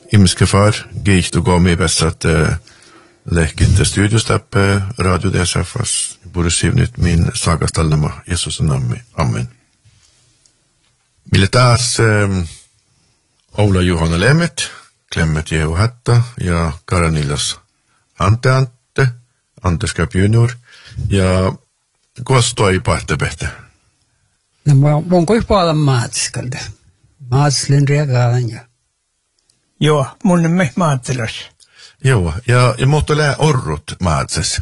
Imskefar, giistu komi bässat lehkit studiosta radio DSFs burisivnit min sagastallema Jesus nammi. Amen. Mille taas Oula Juhana Lemmet, Klemmet Jehu Hätta ja Karanilas Ante Anteskap Junior ja kuas toi pahtepehte? No mun kui paljon maatskalta. Maatslen reagaalan ja. Joo, mun me maatselas. Joo, ja mutta lää orrut maatses.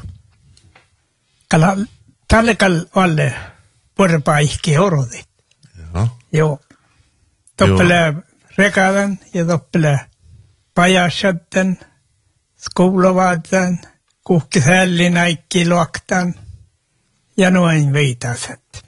Tälle alle porpaihki orrodit. Joo. Toppelää reagaalan ja toppelää pajasatten, skoulavaatan, kuhkishällin äikki luoktaan ja noin veitaset.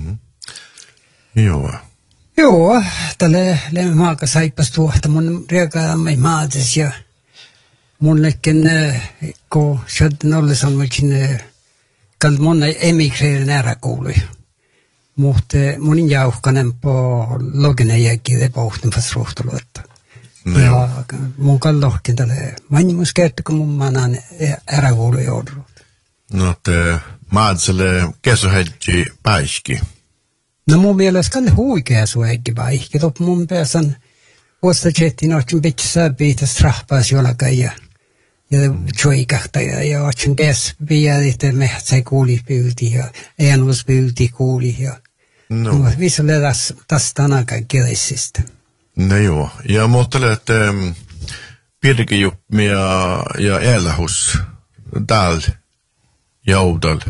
Joo. Joo, tälle maaka saippas tuohta mun reagaamme maates ja munnekin kun sieltä ollessa mulkin kald mun emigreerin äräkoului. Mutta munin jauhkanen på logene jäkkiä pohtin fast ruhtuluetta. Ja mun kallohkin tälle manimus kertoo kun mun manan äräkoulu joudut. No te maatselle kesohedji päiski. No mun mielestä kalle huikea suheggi päiski. Top mun pääsän vuostajettiin oikein pitää piitä strahpaas jollakai ja tjoikahta ja oikein käs viedä mehtsä kuuli pyyti ja enus pyyti kuuli ja no vissalle tässä tanakaan kielissistä. No joo, ja muuttelee, että Pirkijuppi ja Elhus täällä joudal.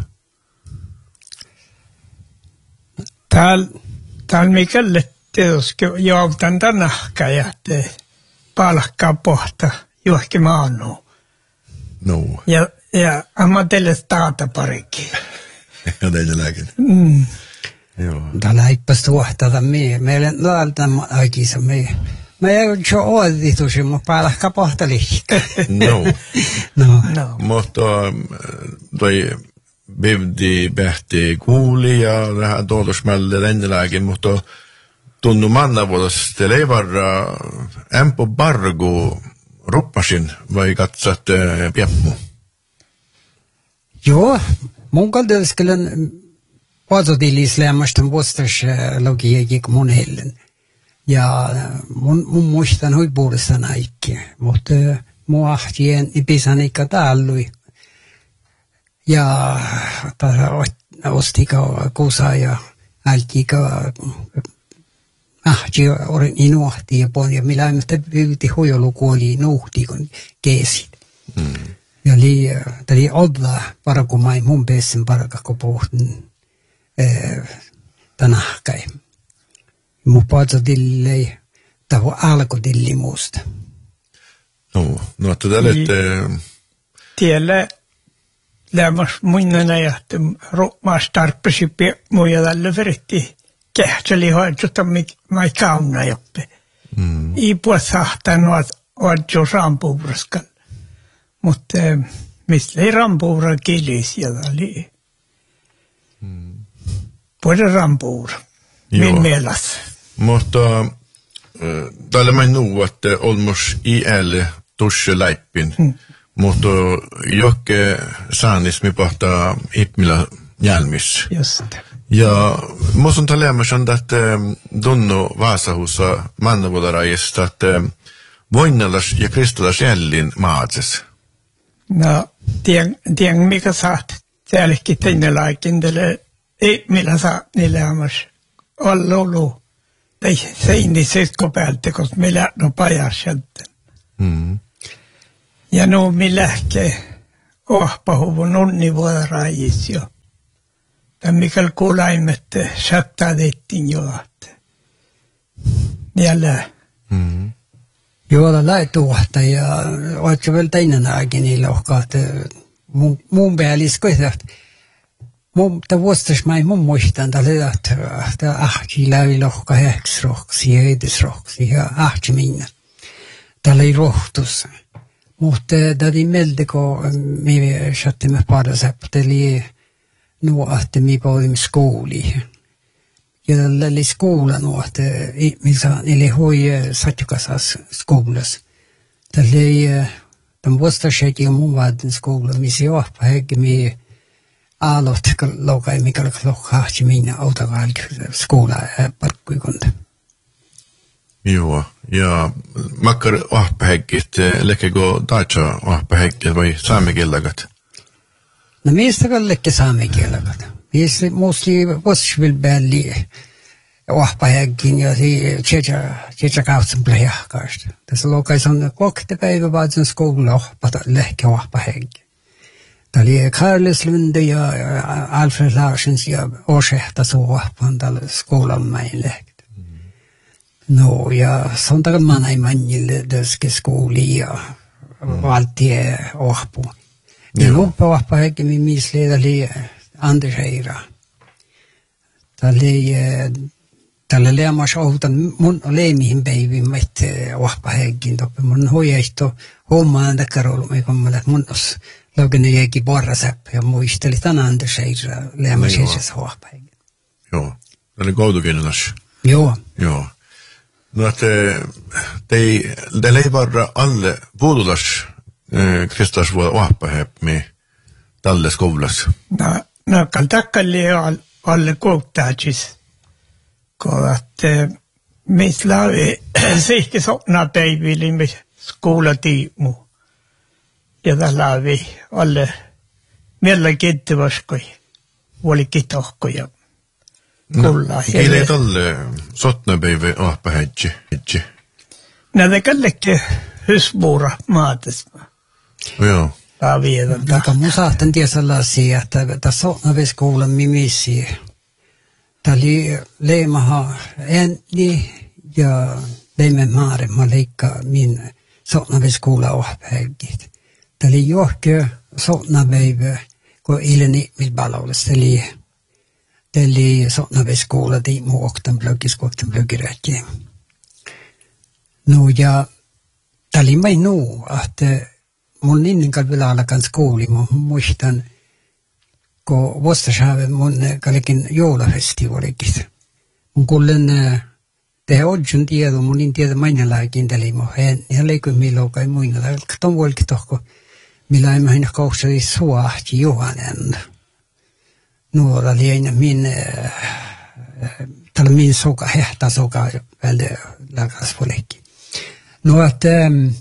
Täällä mikälle tietysti joutan tänähkä ja palkkaa pohta johonkin maannuun. No. Ja ammatelle taata parikin. Ja teitä lääkin. Joo. Täällä häippäs tuohtaa meille täältä aikissa me ei ole jo oeditus, mutta palkkaa pohta liikaa. No. Mutta toi bivdi behti kuuli ja vähän tuolosmälle lennelääkin, mutta tunnu mannavuodesta ei varra ämpö bargu ruppasin vai katsat pieppu? Joo, mun kaltaiskelän paatotillislämmästä vuostas logiikki mun hellen. Ja mun muistan huippuudesta näikkiä, mutta mun ahtien ipisän ikka täällui. Ja ostika kusa ja älkika ahti orin inuahti ja pon ja millä me pyyti huijoluku oli nuhti kun keesit. Ja tuli olla parakumai mun pessen parakako puhtin tänahkai. Mun paatsadillei tahu alkodilli muusta. No että tällette tielle lämmas muinana ja maas tarppasi muja tälle veritti kähtseli hoidota mai kauna joppe. I puhut sahtaan oot jo rampuuraskal. Mutta mistä ei rampuura kilis ja oli puhuta rampuura. Min mielessä. Mutta tällä mä nuu, että olmus iälle tusse läippin. Mutta jokke saanismi pohtaa ipmillä jälmissä. Just. Ja musta on tällä että tunnu Vaasahussa mannavuodarajista, että voinnelas ja kristalas jällin maatses. No, tien mikä saat täälläkin teine laikin, ei millä saa niille ammas ollut. Tai se inni seitko päältä, koska meillä on pajas sieltä. Ja no millähke ohpahuvun onnivuodarajis jo. Tämän mikäl kuulaimet sattaa teittin jo. Niillä. Joo, laituhta ja oletko vielä teinen aikin niillä ohkaat. Mun päälliskoita. Mutta vuostas mä mun muistan, että ahti lävi lohka häksroksi ja edesroksi ja ahti minä. Tällä ei rohtus. Mutta tämä meiltä, kun me saattimme parasäppäteli nuo, että me pohdimme skooliin. Ja tällä oli skola nuo, että niillä hoi satjukasas skolas. Den vuostasekin mun vaadin skola, missä johpa hegmi aalot lokai, mikä lokahti minä autokaali skola parkkuikunta. Joo, ja makkar ohpahäggit, lekkego daitsa ohpahäggit vai saamekielagat? No mistä kallekke saamekielagat? Mistä musti vuosvil pääli ohpahäggin ja tjeja kautsen plejahkaista. Tässä lokai on kokte päivä vaadin skola ohpata lehke ohpahäggin. Tämä oli Carles Lunde ja Alfred Larsens ja Åsehta ohpaan tällä skolan mäin lehke. No, ja sontagan man ei manjille döske skooli ja valtie ohpu. Ja loppu ohpa hekki min misleeda oli Anders Eira. Tälle leamas outan mun leimihin päivin mette ohpa hekkin toppe. Mun hoiaisto hommaan takkarolu, mikä mun os laukene jäki porrasäppä ja muisteli tämän Anders Eira leamas jäsessä ohpa hekkin. Joo, tämä oli koutukinnas. Joo. Joo. No, att det lever alle vuodulas Kristus vuoda ohpahepmi tälle skolas. No, kan takkalli alle kouttajis. Kun että meistä laavi sihki sopna päivili skoolatiimu. Ja tällä laavi alle meillä kettivaskoi, oli kitohkoja. No, kielei tälle sotnapäivä ohpahäggi. Näitä kallekke hysbuura maatasma. Joo. Joka mun saatan tiedä sellaisia, että tässä sotnaväskoulun mimisiä. Tämä oli leimaha ääni ja leimen maaremma leikka min sotnaväskoulun ohpahäggit. Tämä oli johke sotnapäivä, kun ilni milbalaulis. Eli sotnaväskola tiimu oktan pluggiräkki. No ja tämä oli mai nuu, että mun innenkal vielä alkan skooli, mun muistan, kun vuostasäävä mun kallekin joulafestivalikin. Mun kuulen, te odjun tiedon, mun in tiedä mainalaikin täli mun hän, ja leikö milloin muina, ton vuolki tohko, millä ei mähin kaukseli suahti juhanen. Nuora lienä tällä min soka hehta soka välde lagasvolekki. No että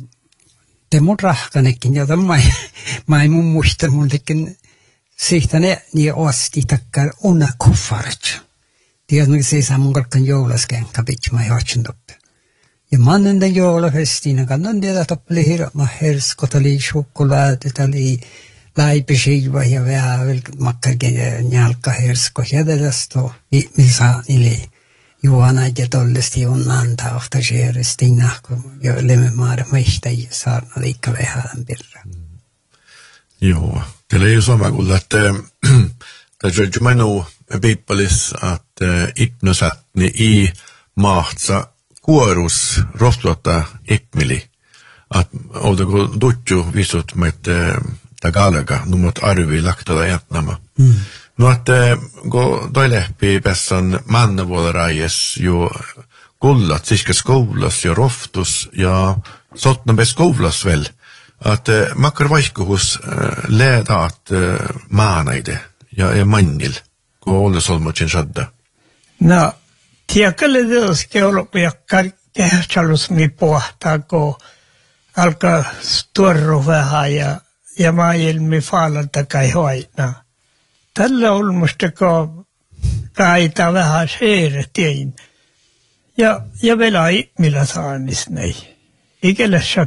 te mun rahkanekin ja mai mun muista mun tekin sihtane niin osti takkar una kuffarit. Tiedän se saa mun kalkan joulasken kapitsi mai hatsin toppe. Ja mannen den joulafestina kannan tiedä toppeli hirma herskotali choklad tali laipiskiva ja vähän makkakin jalka hersko jädelästo missä niille juona ja tollesti on antaa ofta sierestina ja lemme maada meistä ja saarna liikka vähän pirra. Joo, teillä ei sama kuin että tässä menu piippalis että ipnosatni i mahtsa kuorus rohtuota ipmili. Että oletko tuttu visut meitä tagalaga numot arvi laktala jätnama. No että kun toi lehpi pessan mannavuolarajes jo kullat siska skoulas ja roftus ja sotna bes skoulas väl. Att makkar vaihkuhus ledaat maanaide ja mannil kun olla solmotsin shadda. No, tiekalle teoske olopiakkar kehtsallusmi pohtaa, kun alkaa tuorru vähän ja maailmi faalalta kai hoina. Tällä olmusta, kun kaita vähän seerettiin. Ja vielä ihmillä saanis näin. Ikelessä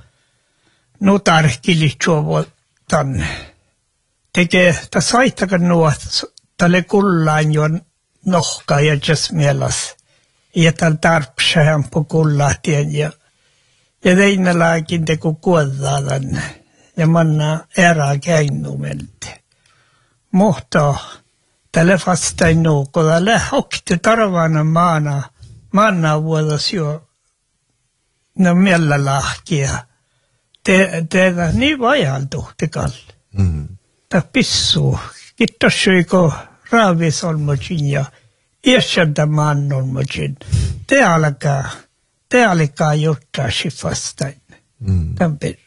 nu tarkkilit suovotan. Tekee, ta saittakan nuo, tälle kullaan jo nohka ja jas mielas. Ja tällä tarpsään po kullahtien ja teinälläkin teku kuollaa tänne. Ja manna erää käinnumente. Mutta tälle vastain nuuko, tälle hokti tarvana maana vuodas jo no miellä lahkia. Tehdä niin vajaltu tekalle. Tämä pissuu. Kiitos syykö raavisolmocin ja iäsäntä maannolmocin. Te alkaa juttaa si vastain. Tampere.